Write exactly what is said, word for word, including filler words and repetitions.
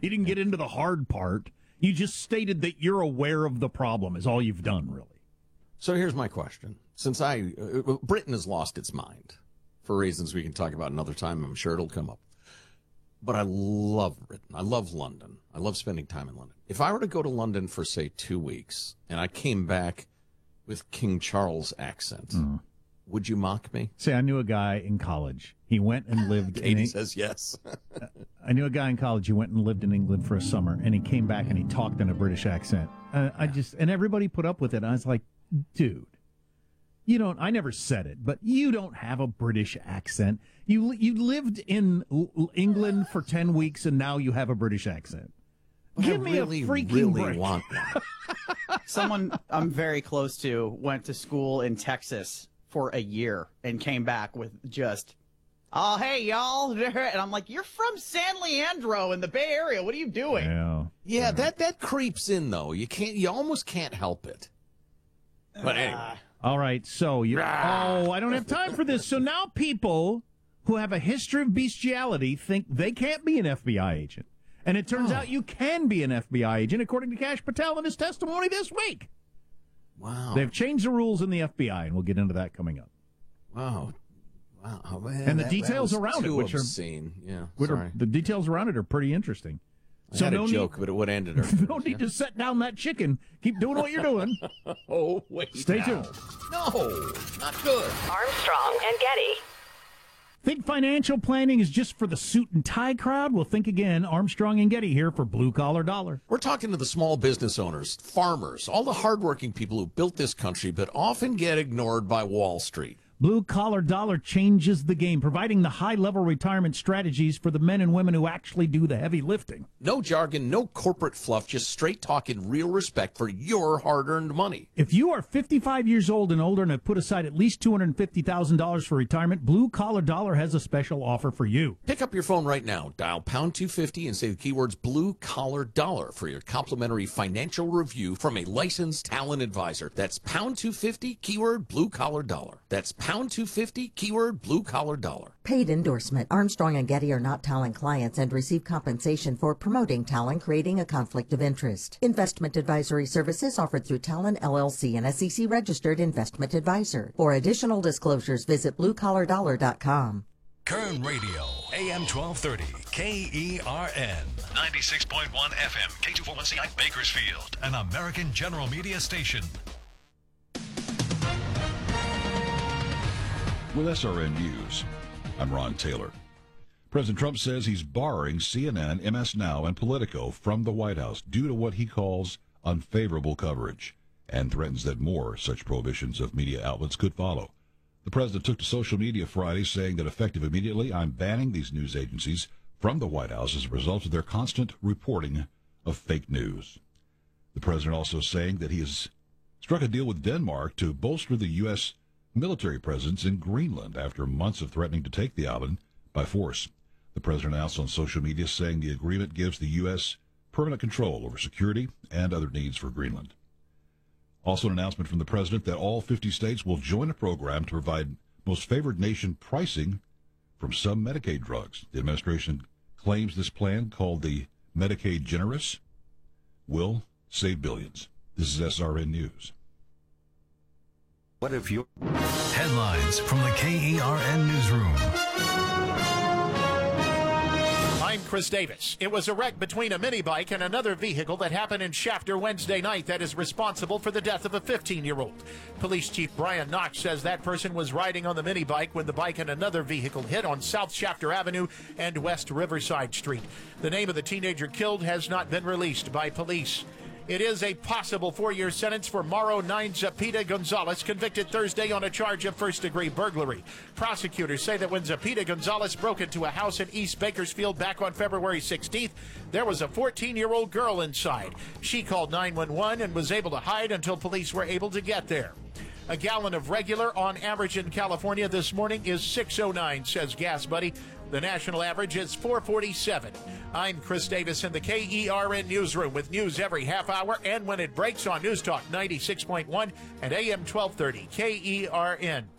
You didn't get into the hard part. You just stated that you're aware of the problem is all you've done, really. So here's my question. Since I, uh, Britain has lost its mind for reasons we can talk about another time. I'm sure it'll come up. But I love Britain. I love London. I love spending time in London. If I were to go to London for, say, two weeks, and I came back with King Charles accent, mm. would you mock me? See, I knew a guy in college. He went and lived Katie in... says yes. I knew a guy in college who went and lived in England for a summer, and he came back and he talked in a British accent. Uh, I just... And everybody put up with it. I was like, dude, you don't... I never said it, but you don't have a British accent. You you lived in England for ten weeks, and now you have a British accent. But Give I me really, a freaking really break. want that. Someone I'm very close to went to school in Texas for a year and came back with just, oh, hey, y'all. And I'm like, you're from San Leandro in the Bay Area. What are you doing? Yeah, yeah, yeah. that that creeps in, though. You can't. You almost can't help it. But anyway. Uh, All right, so you. Oh, I don't have time for this. So now people who have a history of bestiality think they can't be an F B I agent. And it turns oh. out you can be an F B I agent, according to Kash Patel in his testimony this week. Wow. They've changed the rules in the F B I, and we'll get into that coming up. Wow. Wow. Man, and the that, details that around it, which obscene. are, yeah, which sorry. are, the details around it are pretty interesting. I so had no a joke, need, but it would end it. No need yeah. to set down that chicken. Keep doing what you're doing. oh, wait. Stay now. tuned. No, not good. Armstrong and Getty. Think financial planning is just for the suit and tie crowd? Well, think again. Armstrong and Getty here for Blue Collar Dollar. We're talking to the small business owners, farmers, all the hardworking people who built this country but often get ignored by Wall Street. Blue Collar Dollar changes the game, providing the high-level retirement strategies for the men and women who actually do the heavy lifting. No jargon, no corporate fluff, just straight talk and real respect for your hard-earned money. If you are fifty-five years old and older and have put aside at least two hundred fifty thousand dollars for retirement, Blue Collar Dollar has a special offer for you. Pick up your phone right now, dial pound two fifty and say the keywords Blue Collar Dollar for your complimentary financial review from a licensed talent advisor. That's pound two fifty, keyword Blue Collar Dollar. That's pound two fifty, keyword Blue Collar Dollar. Paid endorsement. Armstrong and Getty are not Talon clients and receive compensation for promoting Talon, creating a conflict of interest. Investment advisory services offered through Talon L L C, an S E C registered investment advisor. For additional disclosures, visit blue collar dollar dot com. Kern Radio, A M twelve thirty, K E R N, ninety-six point one F M, K two forty-one C I Bakersfield, an American General Media station. With S R N News, I'm Ron Taylor. President Trump says he's barring C N N, M S Now, and Politico from the White House due to what he calls unfavorable coverage, and threatens that more such prohibitions of media outlets could follow. The president took to social media Friday saying that effective immediately, I'm banning these news agencies from the White House as a result of their constant reporting of fake news. The president also saying that he has struck a deal with Denmark to bolster the U S military presence in Greenland after months of threatening to take the island by force. The president announced on social media saying the agreement gives the U S permanent control over security and other needs for Greenland. Also, an announcement from the president that all fifty states will join a program to provide most favored nation pricing from some Medicaid drugs. The administration claims this plan, called the Medicaid Generous, will save billions. This is S R N News. What if you... Headlines from the K E R N Newsroom. I'm Chris Davis. It was a wreck between a mini bike and another vehicle that happened in Shafter Wednesday night that is responsible for the death of a fifteen-year-old. Police Chief Brian Knox says that person was riding on the mini bike when the bike and another vehicle hit on South Shafter Avenue and West Riverside Street. The name of the teenager killed has not been released by police. It is a possible four-year sentence for Mauro Nine Zapita Gonzalez, convicted Thursday on a charge of first-degree burglary. Prosecutors say that when Zapita Gonzalez broke into a house in East Bakersfield back on February sixteenth, there was a fourteen-year-old girl inside. She called nine one one and was able to hide until police were able to get there. A gallon of regular on average in California this morning is six oh nine, says Gas Buddy. The national average is four forty-seven. I'm Chris Davis in the K E R N Newsroom with news every half hour and when it breaks on News Talk ninety-six point one and A M twelve thirty K E R N.